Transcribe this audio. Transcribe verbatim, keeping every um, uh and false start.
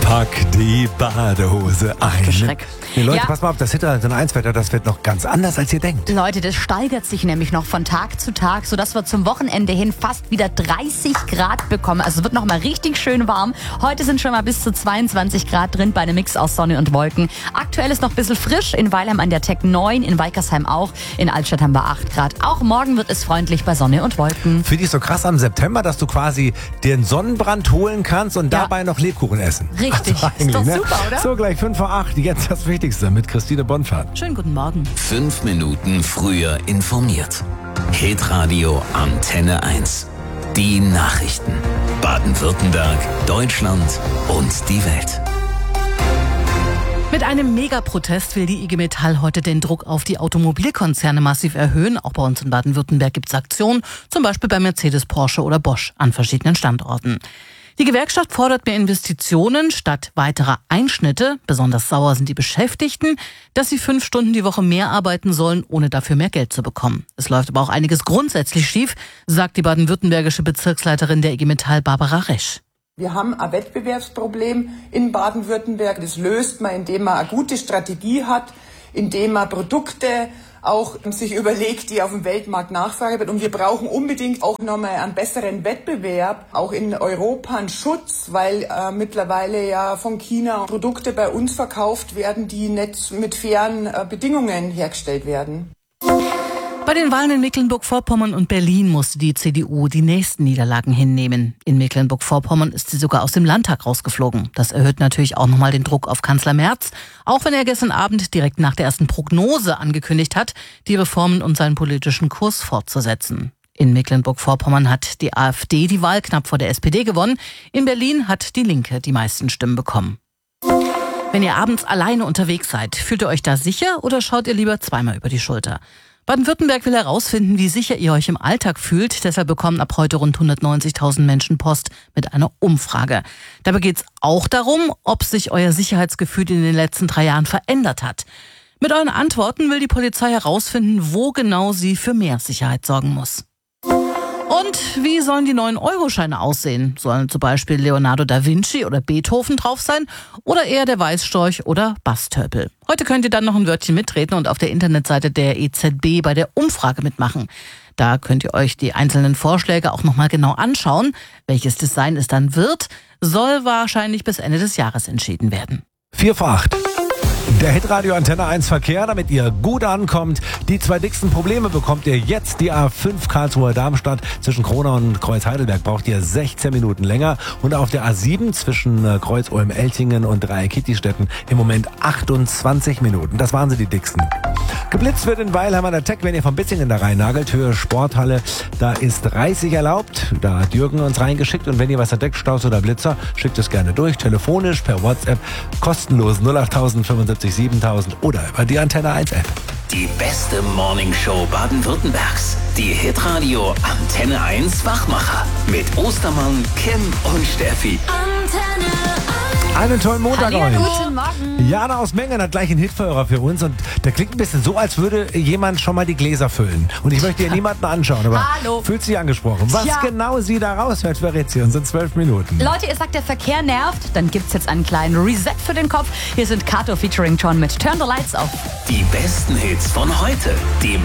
Pack die Badehose ein. Ach du Schreck. Nee, Leute, Ja. pass mal auf, das Hinterland eins-Wetter, das wird noch ganz anders, als ihr denkt. Leute, das steigert sich nämlich noch von Tag zu Tag, sodass wir zum Wochenende hin fast wieder dreißig Grad bekommen. Also es wird noch mal richtig schön warm. Heute sind schon mal bis zu zweiundzwanzig Grad drin bei einem Mix aus Sonne und Wolken. Aktuell ist noch ein bisschen frisch, in Weilheim an der Tech neun, in Weikersheim auch, in Altstadt haben wir acht Grad. Auch morgen wird es freundlich bei Sonne und Wolken. Finde ich so krass am September, dass du quasi den Sonnenbrand holen kannst und Ja. dabei noch Lebkuchen essen. Richtig. Also Ist doch eigentlich, super, oder? So, gleich fünf vor acht. Jetzt das Wichtigste mit Christine Bonfahrt. Schönen guten Morgen. Fünf Minuten früher informiert. Hitradio Antenne eins. Die Nachrichten. Baden-Württemberg, Deutschland und die Welt. Mit einem Megaprotest will die I G Metall heute den Druck auf die Automobilkonzerne massiv erhöhen. Auch bei uns in Baden-Württemberg gibt es Aktionen, zum Beispiel bei Mercedes, Porsche oder Bosch an verschiedenen Standorten. Die Gewerkschaft fordert mehr Investitionen statt weiterer Einschnitte. Besonders sauer sind die Beschäftigten, dass sie fünf Stunden die Woche mehr arbeiten sollen, ohne dafür mehr Geld zu bekommen. Es läuft aber auch einiges grundsätzlich schief, sagt die baden-württembergische Bezirksleiterin der I G Metall, Barbara Resch. Wir haben ein Wettbewerbsproblem in Baden-Württemberg. Das löst man, indem man eine gute Strategie hat, indem man Produkte auch sich überlegt, die auf dem Weltmarkt nachfrage wird. Und wir brauchen unbedingt auch nochmal einen besseren Wettbewerb, auch in Europa einen Schutz, weil äh, mittlerweile ja von China Produkte bei uns verkauft werden, die nicht mit fairen äh, Bedingungen hergestellt werden. Bei den Wahlen in Mecklenburg-Vorpommern und Berlin musste die C D U die nächsten Niederlagen hinnehmen. In Mecklenburg-Vorpommern ist sie sogar aus dem Landtag rausgeflogen. Das erhöht natürlich auch nochmal den Druck auf Kanzler Merz, auch wenn er gestern Abend direkt nach der ersten Prognose angekündigt hat, die Reformen und seinen politischen Kurs fortzusetzen. In Mecklenburg-Vorpommern hat die AfD die Wahl knapp vor der S P D gewonnen. In Berlin hat die Linke die meisten Stimmen bekommen. Wenn ihr abends alleine unterwegs seid, fühlt ihr euch da sicher oder schaut ihr lieber zweimal über die Schulter? Baden-Württemberg will herausfinden, wie sicher ihr euch im Alltag fühlt. Deshalb bekommen ab heute rund hundertneunzigtausend Menschen Post mit einer Umfrage. Dabei geht es auch darum, ob sich euer Sicherheitsgefühl in den letzten drei Jahren verändert hat. Mit euren Antworten will die Polizei herausfinden, wo genau sie für mehr Sicherheit sorgen muss. Und wie sollen die neuen Euroscheine aussehen? Sollen zum Beispiel Leonardo da Vinci oder Beethoven drauf sein oder eher der Weißstorch oder Bastölpel? Heute könnt ihr dann noch ein Wörtchen mitreden und auf der Internetseite der E Z B bei der Umfrage mitmachen. Da könnt ihr euch die einzelnen Vorschläge auch nochmal genau anschauen. Welches Design es dann wird, soll wahrscheinlich bis Ende des Jahres entschieden werden. Vier vor acht. Der Hitradio Antenne eins Verkehr, damit ihr gut ankommt. Die zwei dicksten Probleme bekommt ihr jetzt. Die A fünf Karlsruhe-Darmstadt zwischen Kronau und Kreuz-Heidelberg braucht ihr sechzehn Minuten länger. Und auf der A sieben zwischen Kreuz-Ulm-Eltingen und Dreieck-Kittistetten im Moment achtundzwanzig Minuten. Das waren sie, die dicksten. Geblitzt wird in Weilheim an der Tech, wenn ihr von Bitzingen da rein nagelt. Höhe Sporthalle, da ist dreißig erlaubt. Da hat Jürgen uns reingeschickt. Und wenn ihr was entdeckt, Staus oder Blitzer, schickt es gerne durch. Telefonisch, per WhatsApp, kostenlos null acht fünfundsiebzig siebentausend oder über die Antenne eins App. Die beste Morningshow Baden-Württembergs. Die Hitradio Antenne eins Wachmacher. Mit Ostermann, Kim und Steffi. Antenne Einen tollen Montag Hallo, euch. guten Morgen. Jana aus Mengen hat gleich einen Hitführer für uns und der klingt ein bisschen so, als würde jemand schon mal die Gläser füllen. Und ich möchte hier niemanden anschauen, aber Hallo. fühlt sich angesprochen. Was Ja. genau sie da raushört, verrät sie uns in zwölf Minuten. Leute, ihr sagt, der Verkehr nervt, dann gibt's jetzt einen kleinen Reset für den Kopf. Hier sind Kato featuring John mit Turn the Lights Off. Die besten Hits von heute. Die